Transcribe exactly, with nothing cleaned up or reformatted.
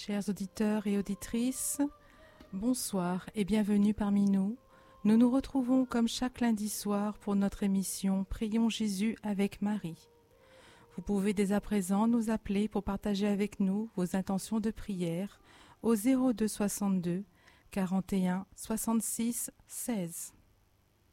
Chers auditeurs et auditrices, bonsoir et bienvenue parmi nous. Nous nous retrouvons comme chaque lundi soir pour notre émission Prions Jésus avec Marie. Vous pouvez dès à présent nous appeler pour partager avec nous vos intentions de prière au zéro deux soixante-deux quarante et un soixante-six seize.